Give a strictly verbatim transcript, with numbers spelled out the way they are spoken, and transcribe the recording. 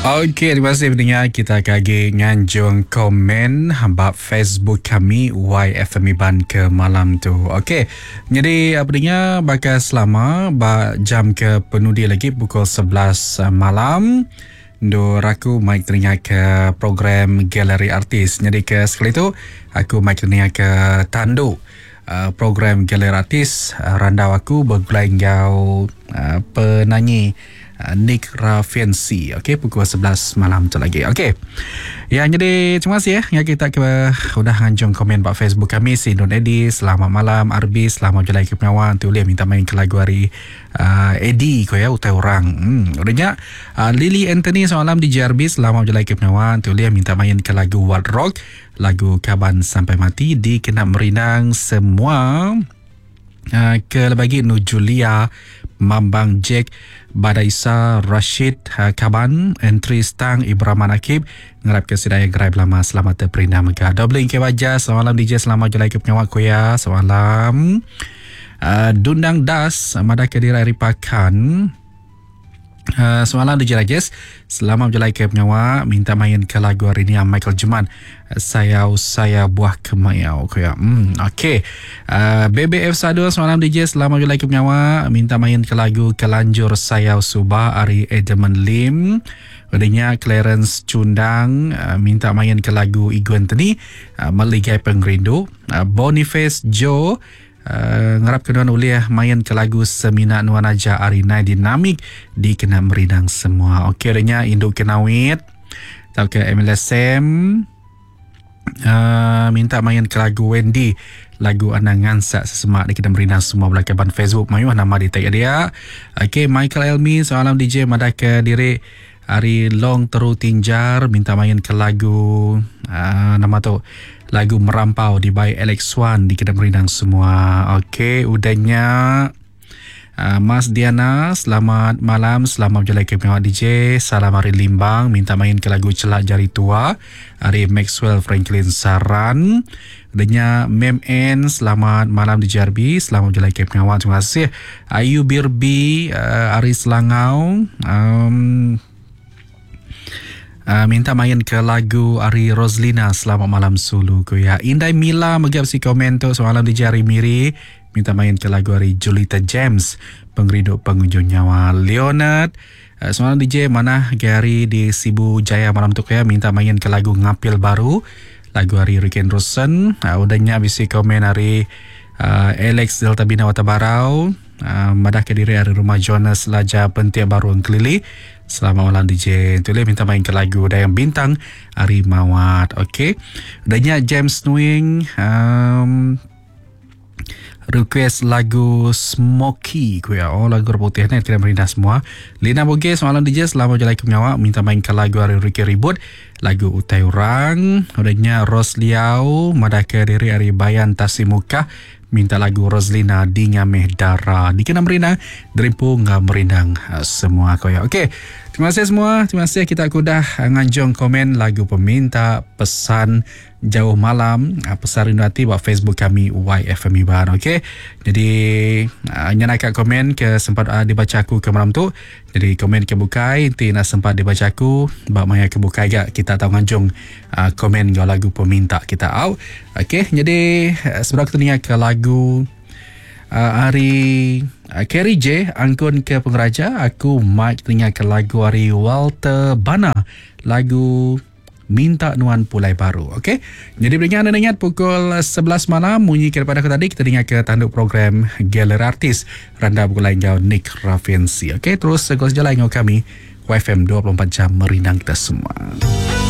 Okey, terima kasih pendengar. Kita kagi nganjung komen bab Facebook kami Y F M Iban ke malam tu. Okey, jadi pendengar bakal selama bak jam ke penudi lagi pukul sebelas malam. Ndo aku mic teringat ke program Galeri Artis. Jadi ke sekali tu aku mic teringat ke tandu uh, program Galeri Artis. Uh, randau aku bergulai-gau uh, penyanyi uh, Nick Rafiensi. Okey, pukul sebelas malam tu lagi. Okey. Ya, jadi terima kasih ya. Ya kita ke udah anjung komen pak Facebook kami si Don Edi. Selamat malam Arbi, selamat jelai ke penyawan. Tu boleh minta main ke lagu hari uh, Edi ko ya utai orang. Hmm, udahnya uh, Lily Anthony semalam di J R B. Selamat jelai ke penyawan. Tu boleh minta main ke lagu Wild Rock, lagu Kaban Sampai Mati di Kena Merinang semua. Uh, ke lebagi Nu Julia, Mambang Jack, Badaisa, Rashid, uh, Kaban, Entry Stang, Ibrahim Akib, ngarap ke sidaya gerai lama selamat terperindah mega. Doubling ke wajah, semalam D J selamat jelai ke penyawak kuya, semalam. Uh, Dundang Das, Mada Kedira Ripakan. Uh, semalam D J Rajes selamat jelai ke penyawa minta main ke lagu hari ni Michael Juman, saya saya buah kemayau kuya. Hmm, okey. Uh, B B F Sado semalam D J selamat jelai ke penyawa minta main ke lagu Kelanjur Sayau Subah Ari Edmund Lim. Udahnya Clarence Cundang uh, minta main ke lagu Iguan Teni, uh, Meligai Pengrindu. uh, Boniface Joe Uh, ngarap kedua uliah main ke lagu Semina Nuanaja Arina Dinamik di Kena Merinang semua. Okey, adanya Induk Kenawit atau ke M L S M uh, minta main ke lagu Wendy, lagu Anangan Sak Sesemak di Kena Merinang semua belakang Facebook mayuh nama di tag dia. Okey, Michael Elmi semalam D J madak ke diri Ari Long Teru Tinjar minta main ke lagu uh, nama tu lagu Merampau di by Alex Swan di Kena Merinang semua. Okey, udahnya uh, Mas Diana selamat malam, selamat berjalan ke penyawa D J. Salam Ari Limbang minta main ke lagu Celak Jari Tua Ari Maxwell Franklin Saran. Udahnya Mem N selamat malam di J R B, selamat berjalan ke penyawa. Terima kasih. Ayu Birbi uh, Ari Selangau um, Uh, minta main ke lagu Ari Roslina Selamat Malam Sulu ko ya. Indai Mila magap si komen tu semalam di Jari Miri minta main ke lagu Ari Julita James Pengrindu Pengunjung Nyawa. Leonard uh, semalam D J mana Gary di Sibu Jaya malam tu ko ya minta main ke lagu Ngapil Baru, lagu Ari Riken Rosen. Uh, udahnya bisi komen Ari uh, Alex Delta Bina Watabarau. Uh, madah ke diri Ari Rumah Jonas Laja Pentia Baru Kelili. Selamat malam D J. Tulis minta main ke lagu Dayang Bintang Ari Mawat. Okey. Udahnya James Nwing um, request lagu Smoky ku ya. Oh, lagu putih ni kena merindah semua. Lina Boge semalam D J selamat jalan ke menyawa minta main ke lagu Ari Ricky Ribut, lagu Utai Orang. Udahnya Ros Liao madaka diri Ari Bayan Tasimuka minta lagu Roslina di Ngameh Dara di Kena Merinang Deripu Ngah Merinang semua koya. Okey, terima kasih semua. Terima kasih kita aku dah nganjung komen lagu peminta pesan jauh malam pesan rindu hati buat Facebook kami Y F M Iban. Okey, jadi uh, nyanakan komen ke sempat uh, dibaca aku ke malam tu. Jadi komen ke bukai nanti nak sempat dibaca aku bak maya ke bukai gak kita tahu nganjung uh, komen gak lagu peminta kita out. Okey, jadi uh, sebelum kita dengar ke lagu uh, hari uh, Kerry J angkun ke pengeraja, aku mic dengar ke lagu hari Walter Bana, lagu Minta Nuan Pulai Baru. Okey, jadi beringat anda ingat pukul sebelas malam bunyi daripada aku tadi kita dengar ke tanduk program Galeri Artis randa pukul lain jauh Nick Rafiensi. Okey, terus segala jalan dengan kami Y F M dua puluh empat jam merinang kita semua.